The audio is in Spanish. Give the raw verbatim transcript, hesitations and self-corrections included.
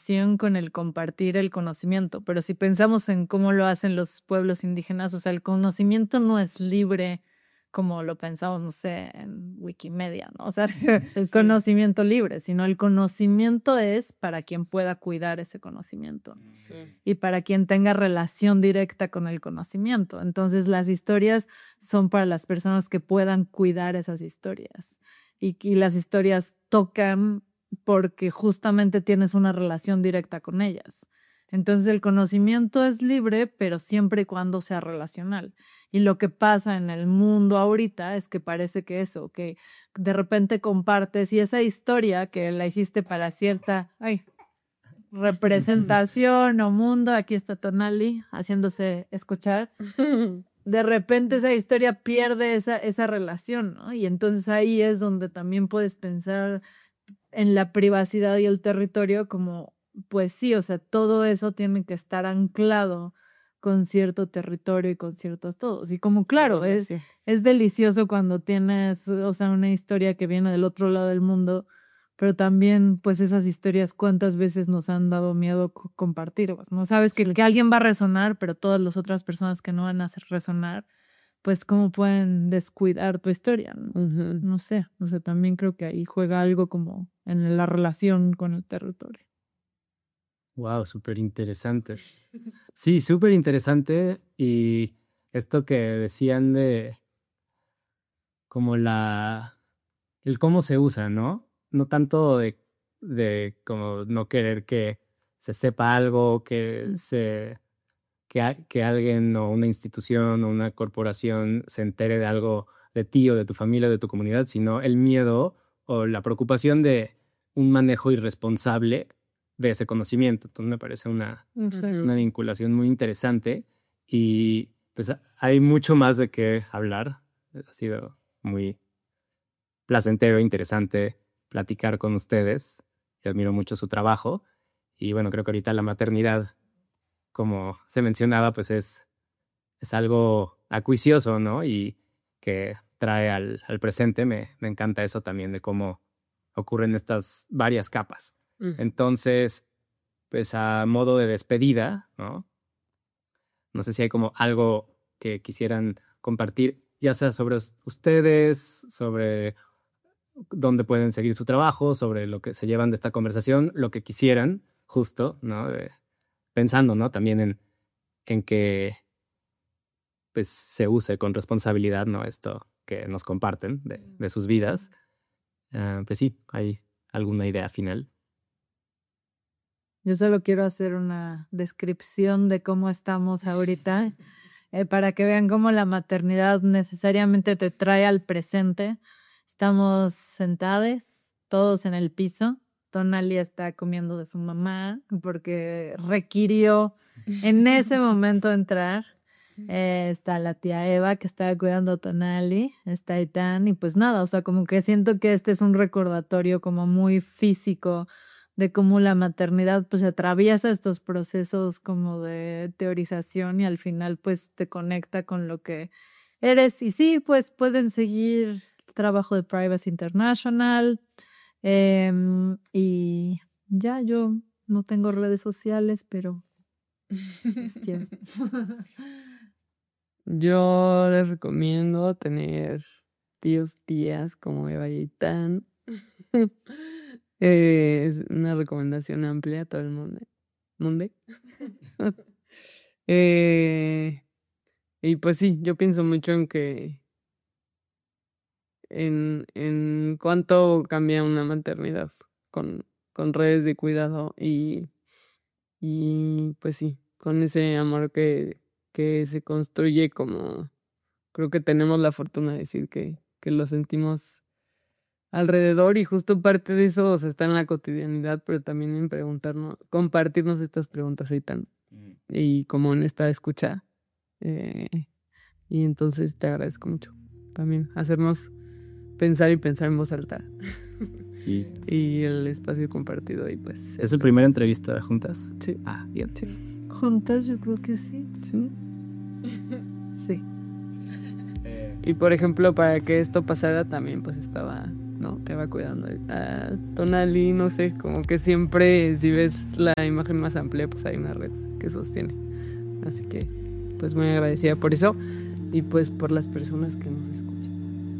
relación con el compartir el conocimiento. Pero si pensamos en cómo lo hacen los pueblos indígenas, o sea, el conocimiento no es libre como lo pensamos, no sé, en Wikimedia, ¿no? O sea, el conocimiento libre, sino el conocimiento es para quien pueda cuidar ese conocimiento sí. y para quien tenga relación directa con el conocimiento. Entonces, las historias son para las personas que puedan cuidar esas historias y, y las historias tocan porque justamente tienes una relación directa con ellas. Entonces, el conocimiento es libre, pero siempre y cuando sea relacional. Y lo que pasa en el mundo ahorita es que parece que eso, que de repente compartes y esa historia que la hiciste para cierta ay, representación o mundo, aquí está Tonali haciéndose escuchar, de repente esa historia pierde esa, esa relación, ¿no? Y entonces ahí es donde también puedes pensar en la privacidad y el territorio como, pues sí, o sea, todo eso tiene que estar anclado con cierto territorio y con ciertos todos. Y como, claro, es, sí. es delicioso cuando tienes, o sea, una historia que viene del otro lado del mundo, pero también, pues, esas historias, ¿cuántas veces nos han dado miedo c- compartir? ¿No? Sabes que, que alguien va a resonar, pero todas las otras personas que no van a hacer resonar, pues, ¿cómo pueden descuidar tu historia? ¿No? Uh-huh. No sé, o sea, también creo que ahí juega algo como en la relación con el territorio. Wow, súper interesante. Sí, súper interesante. Y esto que decían de como la, el cómo se usa, ¿no? No tanto de, de como no querer que se sepa algo, que se, que, a- que alguien o una institución o una corporación se entere de algo de ti o de tu familia o de tu comunidad, sino el miedo o la preocupación de un manejo irresponsable de ese conocimiento. Entonces me parece una, una vinculación muy interesante y pues hay mucho más de qué hablar. Ha sido muy placentero, interesante platicar con ustedes. Yo admiro mucho su trabajo y bueno, creo que ahorita la maternidad, como se mencionaba, pues es, es algo acuicioso, ¿no? Y que trae al, al presente. Me, me encanta eso también de cómo ocurren estas varias capas. Uh-huh. Entonces, pues a modo de despedida, ¿no? No sé si hay como algo que quisieran compartir, ya sea sobre ustedes, sobre dónde pueden seguir su trabajo, sobre lo que se llevan de esta conversación, lo que quisieran, justo, ¿no? Eh, pensando, ¿no? También en, en que pues, se use con responsabilidad, ¿no? Esto que nos comparten de, de sus vidas. Uh, pues sí, ¿hay alguna idea final? Yo solo quiero hacer una descripción de cómo estamos ahorita eh, para que vean cómo la maternidad necesariamente te trae al presente. Estamos sentadas, todos en el piso. Tonali está comiendo de su mamá porque requirió en ese momento entrar. Eh, está la tía Eva que estaba cuidando a Tonali, está Itán y pues nada, o sea, como que siento que este es un recordatorio como muy físico de cómo la maternidad pues atraviesa estos procesos como de teorización y al final pues te conecta con lo que eres. Y sí, pues pueden seguir el trabajo de Privacy International eh, y ya yo no tengo redes sociales, pero es cierto. Yo les recomiendo tener tíos, tías como Eva y Itán. eh, es una recomendación amplia a todo el mundo. ¿Mundo? eh, y pues sí, yo pienso mucho en que en, en cuánto cambia una maternidad con, con redes de cuidado y, y pues sí, con ese amor que, que se construye como creo que tenemos la fortuna de decir que, que lo sentimos alrededor y justo parte de eso o sea, está en la cotidianidad, pero también en preguntarnos, compartirnos estas preguntas ahí tan mm. y como en esta escucha. Eh, y entonces te agradezco mucho también hacernos pensar y pensar en voz alta. Y, y el espacio compartido y pues... ¿Es su primera entrevista juntas? Sí. Ah, bien. Sí. Juntas yo creo que sí. Sí. Sí. Y por ejemplo, para que esto pasara también pues estaba ¿no? Te va cuidando. Ah, Tonali, no sé, como que siempre, si ves la imagen más amplia, pues hay una red que sostiene. Así que, pues muy agradecida por eso y pues por las personas que nos escuchan.